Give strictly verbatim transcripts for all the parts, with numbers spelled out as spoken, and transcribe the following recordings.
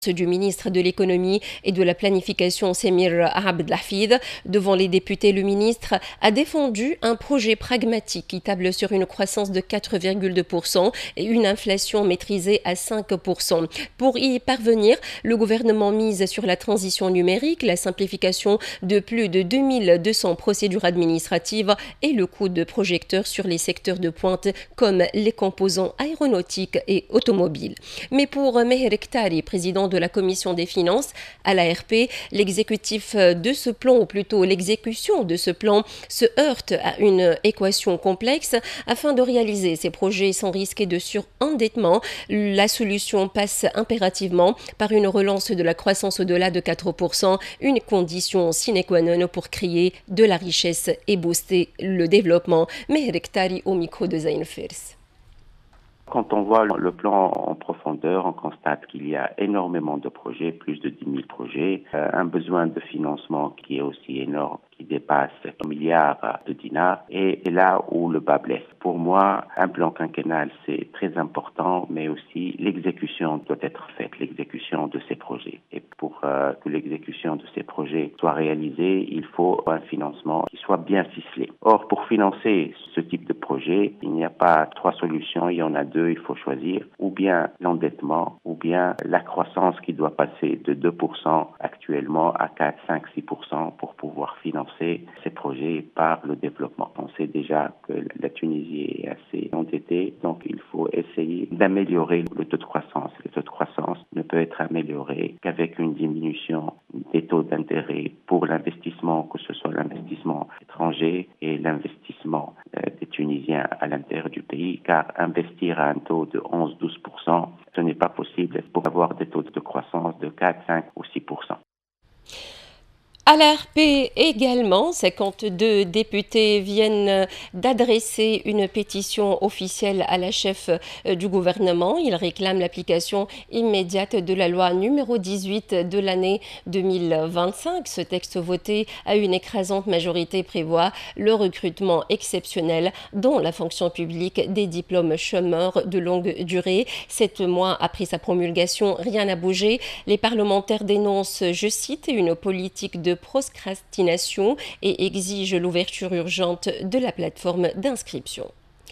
du ministre de l'économie et de la planification Semir Abdelhafid. Devant les députés, le ministre a défendu un projet pragmatique qui table sur une croissance de quatre virgule deux pour cent et une inflation maîtrisée à cinq pour cent. Pour y parvenir, le gouvernement mise sur la transition numérique, la simplification de plus de deux mille deux cents procédures administratives et le coup de projecteur sur les secteurs de pointe comme les composants aéronautiques et automobiles. Mais pour Meher Ektari, président de la Commission des finances à l'A R P, l'exécutif de ce plan, ou plutôt l'exécution de ce plan, se heurte à une équation complexe. Afin de réaliser ces projets sans risquer de surendettement, la solution passe impérativement par une relance de la croissance au-delà de quatre pour cent, une condition sine qua non pour créer de la richesse et booster le développement. Meher Ektari au micro de Zain Fers. Quand on voit le plan en profondeur, on constate qu'il y a énormément de projets, plus de dix mille projets, euh, un besoin de financement qui est aussi énorme, qui dépasse un milliard de dinars, et, et là où le bas blesse. Pour moi, un plan quinquennal, c'est très important, mais aussi l'exécution doit être faite, l'exécution de ces projets. Et pour euh, que l'exécution de ces projets soit réalisée, il faut un financement qui soit bien ficelé. Or, pour financer ce type de projet, il n'y a pas trois solutions, il y en a deux, il faut choisir, ou bien l'endettement, ou bien la croissance qui doit passer de deux pour cent actuellement à quatre, cinq, six pour cent pour pouvoir financer ces projets par le développement. On sait déjà que la Tunisie est assez endettée, donc il faut essayer d'améliorer le taux de croissance. Le taux de croissance ne peut être amélioré qu'avec une diminution des taux d'intérêt pour l'investissement, que ce soit l'investissement étranger et l'investissement euh, des Tunisiens à l'intérieur du pays, car investir à un taux de onze à douze pour cent, ce n'est pas possible pour avoir des taux de croissance de quatre, cinq ou six pour cent. À l'A R P également, cinquante-deux députés viennent d'adresser une pétition officielle à la chef du gouvernement. Ils réclament l'application immédiate de la loi numéro dix-huit de l'année deux mille vingt-cinq. Ce texte voté à une écrasante majorité prévoit le recrutement exceptionnel dans la fonction publique des diplômes chômeurs de longue durée. Sept mois après sa promulgation, rien n'a bougé. Les parlementaires dénoncent, je cite, une politique de procrastination et exige l'ouverture urgente de la plateforme d'inscription.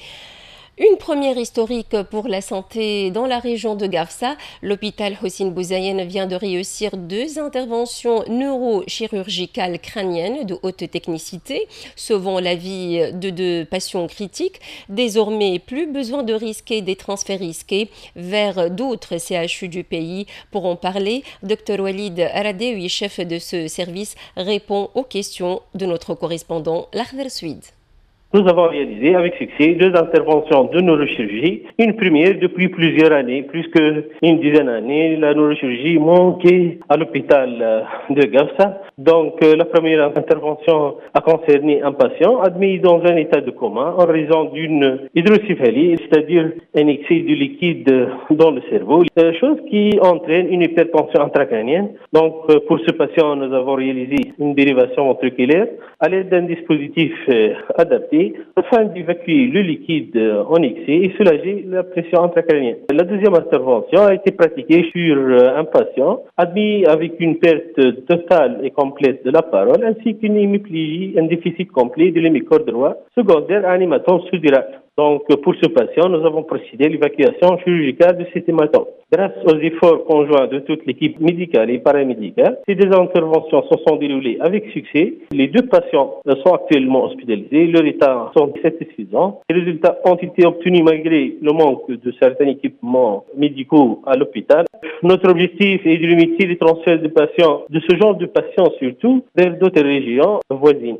Une première historique pour la santé dans la région de Gafsa. L'hôpital Hossein Bouzaïen vient de réussir deux interventions neurochirurgicales crâniennes de haute technicité, sauvant la vie de deux patients critiques. Désormais, plus besoin de risquer des transferts risqués vers d'autres C H U du pays. Pour en parler, Dr Walid Aradewi, chef de ce service, répond aux questions de notre correspondant L'Akhder Suid. Nous avons réalisé avec succès deux interventions de neurochirurgie. Une première depuis plusieurs années, plus qu'une dizaine d'années. La neurochirurgie manquait à l'hôpital de Gafsa. Donc la première intervention a concerné un patient admis dans un état de coma en raison d'une hydrocéphalie, c'est-à-dire un excès de liquide dans le cerveau, chose qui entraîne une hypertension intracrânienne. Donc pour ce patient, nous avons réalisé une dérivation ventriculaire à l'aide d'un dispositif adapté afin d'évacuer le liquide en excès et soulager la pression intracrânienne. La deuxième intervention a été pratiquée sur un patient admis avec une perte totale et complète de la parole ainsi qu'une hémiplégie, un déficit complet de l'hémicorps droit secondaire à un hématome sous-dural. Donc, pour ce patient, nous avons procédé à l'évacuation chirurgicale de cet hématome. Grâce aux efforts conjoints de toute l'équipe médicale et paramédicale, ces deux interventions se sont déroulées avec succès. Les deux patients sont actuellement hospitalisés. Leur état sont satisfaisants. Les résultats ont été obtenus malgré le manque de certains équipements médicaux à l'hôpital. Notre objectif est de limiter les transferts de patients, de ce genre de patients surtout, vers d'autres régions voisines.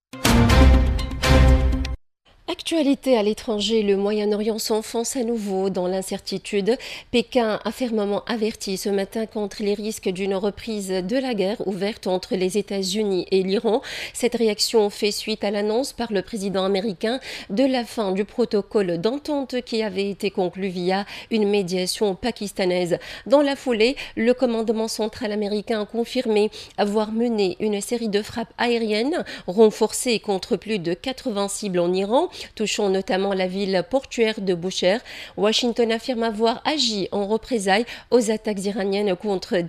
Actualité à l'étranger, le Moyen-Orient s'enfonce à nouveau dans l'incertitude. Pékin a fermement averti ce matin contre les risques d'une reprise de la guerre ouverte entre les États-Unis et l'Iran. Cette réaction fait suite à l'annonce par le président américain de la fin du protocole d'entente qui avait été conclu via une médiation pakistanaise. Dans la foulée, le commandement central américain a confirmé avoir mené une série de frappes aériennes renforcées contre plus de quatre-vingts cibles en Iran. touchant notamment la ville portuaire de Boucher. Washington affirme avoir agi en représailles aux attaques iraniennes contre